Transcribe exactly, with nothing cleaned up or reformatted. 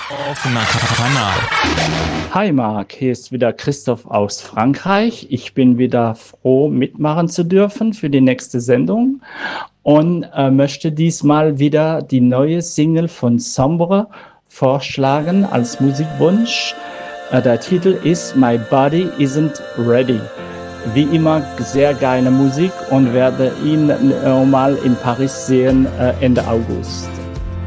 Offener Kanal. Hi Marc, hier ist wieder Christoph aus Frankreich. Ich bin wieder froh, mitmachen zu dürfen für die nächste Sendung und äh, möchte diesmal wieder die neue Single von Sombre vorschlagen als Musikwunsch. Äh, der Titel ist My Body Isn't Ready. Wie immer sehr geile Musik und werde ihn äh, mal in Paris sehen äh, Ende August.